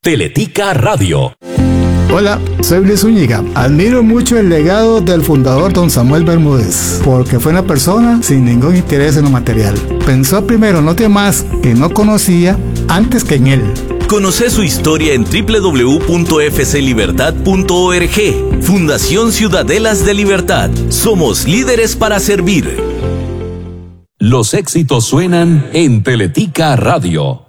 Teletica Radio. Hola, soy Luis Zúñiga. Admiro mucho el legado del fundador don Samuel Bermúdez, porque fue una persona sin ningún interés en lo material. Pensó primero en los demás que no conocía antes que en él. Conoce su historia en www.fclibertad.org. Fundación Ciudadelas de Libertad. Somos líderes para servir. Los éxitos suenan en Teletica Radio.